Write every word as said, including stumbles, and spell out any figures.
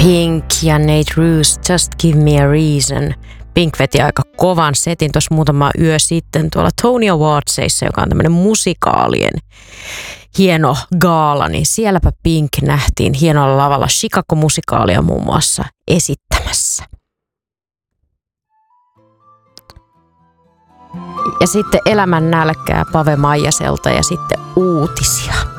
Pink ja Nate Roos, Just Give Me a Reason. Pink veti aika kovan setin tuossa muutama yö sitten tuolla Tony Awardsissa, joka on tämmöinen musikaalien hieno gaala, niin sielläpä Pink nähtiin hienolla lavalla Chicago-musikaalia muun muassa esittämässä. Ja sitten Elämän nälkää Pave Maijaselta ja sitten uutisia.